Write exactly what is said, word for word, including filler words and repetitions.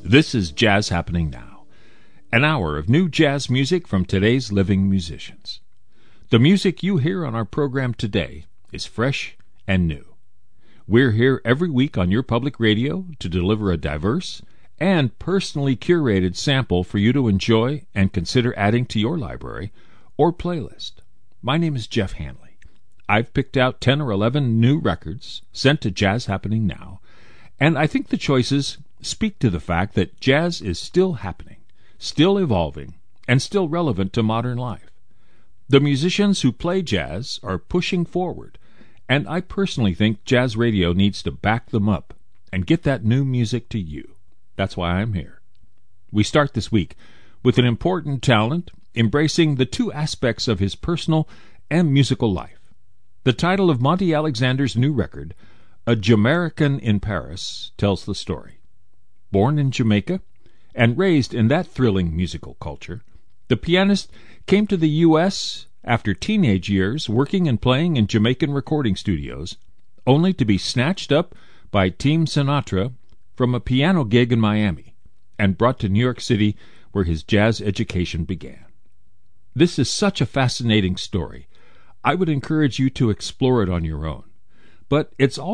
This is Jazz Happening Now, an hour of new jazz music from today's living musicians. The music you hear on our program today is fresh and new. We're here every week on your public radio to deliver a diverse and personally curated sample for you to enjoy and consider adding to your library or playlist. My name is Jeff Hanley. I've picked out ten or eleven new records sent to Jazz Happening Now, and I think the choices speak to the fact that jazz is still happening, still evolving, and still relevant to modern life. The musicians who play jazz are pushing forward, and I personally think jazz radio needs to back them up and get that new music to you. That's why I'm here. We start this week with an important talent embracing the two aspects of his personal and musical life. The title of Monty Alexander's new record, A Jamaican in Paris, tells the story. Born in Jamaica and raised in that thrilling musical culture, the pianist came to the U S after teenage years working and playing in Jamaican recording studios, only to be snatched up by Team Sinatra from a piano gig in Miami and brought to New York City, where his jazz education began. This is such a fascinating story. I would encourage you to explore it on your own. But it's also